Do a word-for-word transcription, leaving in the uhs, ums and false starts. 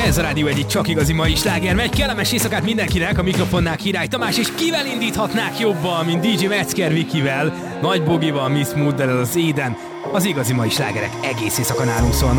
Ez a rádió egyik csak igazi mai sláger. Megy, kellemes éjszakát mindenkinek, a mikrofonnál Király Tamás, és kivel indíthatnák jobban, mint dé dzsé Metzger Vikivel, Nagy Bogival, Miss Mooddal, az Éden. Az igazi mai slágerek egész éjszaka nálunk szólnak.